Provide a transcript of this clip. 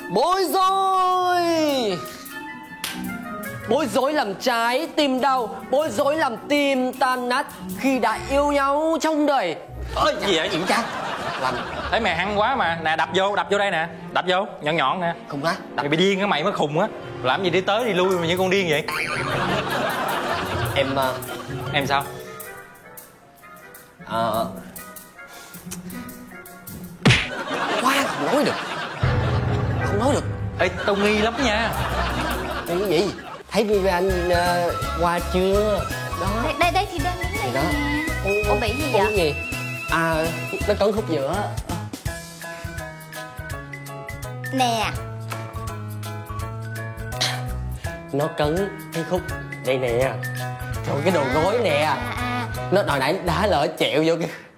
Bối rối. Bối rối làm trái tim đau, bối rối làm tim tan nát khi đã yêu nhau trong đời. Ơi gì vậy? Gì cha? Làm Thấy mày hăng quá mà. Nè đập vô đây nè. Đập vô, nhọn nhọn nè. không á? Mày bị điên á, mày mới khùng á. Làm gì đi tới đi lui mà như con điên vậy? Em Em sao? Khoan, không nói được. Không nói được. Ê, tao nghi lắm nha. Cái gì? Thấy Vivi Anh qua chưa? Đó. Đây thì đang đứng đây Thì đó. nè. Ủa bị gì vậy? Cái gì? À, nó cấn khúc giữa. Nè. Nó cấn cái khúc đây nè. Trời, cái đồ gối nè. Nó đòi nãy đá lỡ chẹo vô cái